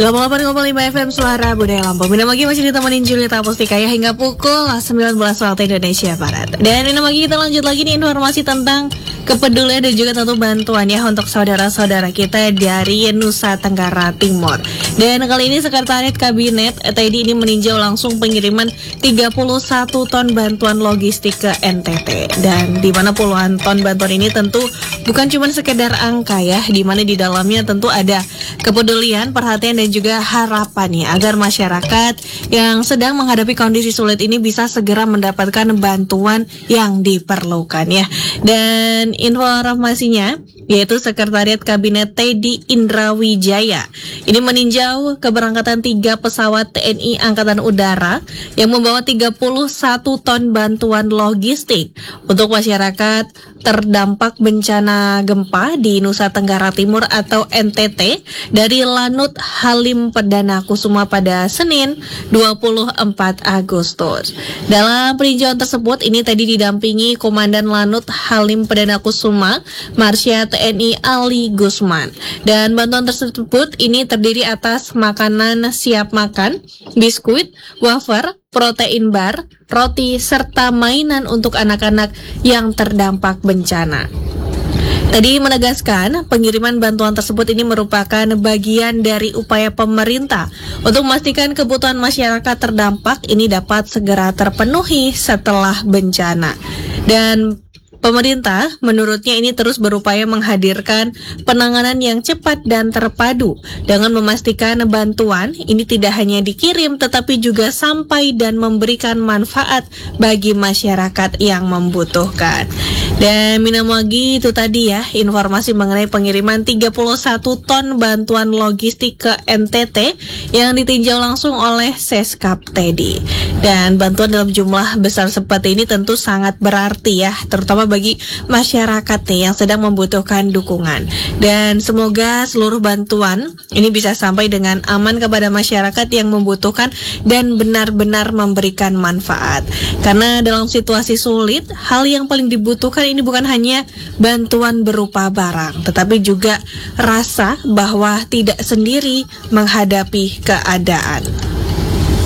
88,5 FM Suara Budaya Lampung. Bina Magi masih ditemenin Julita Pustikaya hingga pukul 19 waktu Indonesia Barat. Dan Bina Magi kita lanjut lagi nih informasi tentang kepedulian dan juga tentu bantuan ya untuk saudara-saudara kita dari Nusa Tenggara Timur. Dan kali ini Sekretariat Kabinet TDI ini meninjau langsung pengiriman 31 ton bantuan logistik ke NTT. Dan di mana puluhan ton bantuan ini tentu bukan cuma sekedar angka ya, di mana di dalamnya tentu ada kepedulian, perhatian dan juga harapan ya agar masyarakat yang sedang menghadapi kondisi sulit ini bisa segera mendapatkan bantuan yang diperlukan ya. Dan informasinya yaitu Sekretariat Kabinet TDI Indra Wijaya ini meninjau keberangkatan 3 pesawat TNI Angkatan Udara yang membawa 31 ton bantuan logistik untuk masyarakat terdampak bencana gempa di Nusa Tenggara Timur atau NTT dari Lanut Halim Perdana Kusuma pada Senin 24 Agustus. Dalam peninjauan tersebut ini tadi didampingi Komandan Lanut Halim Perdana Kusuma Marsya TNI Ali Gusman. Dan bantuan tersebut ini terdiri atas makanan siap makan, biskuit, wafer, protein bar, roti, serta mainan untuk anak-anak yang terdampak bencana. Tadi menegaskan pengiriman bantuan tersebut ini merupakan bagian dari upaya pemerintah untuk memastikan kebutuhan masyarakat terdampak ini dapat segera terpenuhi setelah bencana. Dan pemerintah menurutnya ini terus berupaya menghadirkan penanganan yang cepat dan terpadu dengan memastikan bantuan ini tidak hanya dikirim tetapi juga sampai dan memberikan manfaat bagi masyarakat yang membutuhkan. Dan Minamagi itu tadi ya informasi mengenai pengiriman 31 ton bantuan logistik ke NTT yang ditinjau langsung oleh Seskap TDI. Dan bantuan dalam jumlah besar seperti ini tentu sangat berarti ya, terutama bagi masyarakat nih yang sedang membutuhkan dukungan. Dan semoga seluruh bantuan ini bisa sampai dengan aman kepada masyarakat yang membutuhkan dan benar-benar memberikan manfaat. Karena dalam situasi sulit, hal yang paling dibutuhkan ini bukan hanya bantuan berupa barang, tetapi juga rasa bahwa tidak sendiri menghadapi keadaan.